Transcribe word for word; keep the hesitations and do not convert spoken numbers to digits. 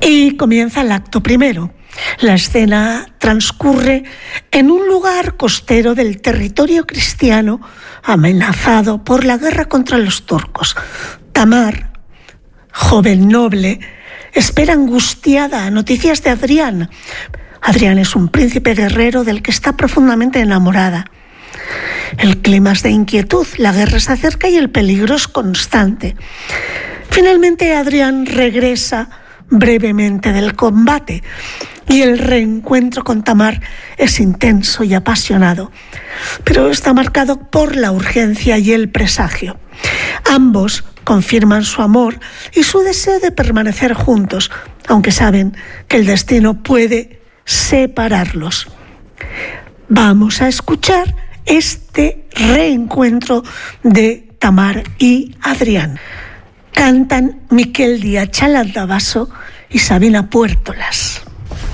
Y comienza el acto primero. La escena transcurre en un lugar costero del territorio cristiano amenazado por la guerra contra los turcos. Tamar, joven noble, espera angustiada noticias de Adrián. Adrián es un príncipe guerrero del que está profundamente enamorada. El clima es de inquietud, la guerra se acerca y el peligro es constante. Finalmente Adrián regresa brevemente del combate y el reencuentro con Tamar es intenso y apasionado, pero está marcado por la urgencia y el presagio. Ambos confirman su amor y su deseo de permanecer juntos, aunque saben que el destino puede separarlos. Vamos a escuchar este reencuentro de Tamar y Adrián. Cantan Miquel Díaz Chalandabasso y Sabina Puertolas.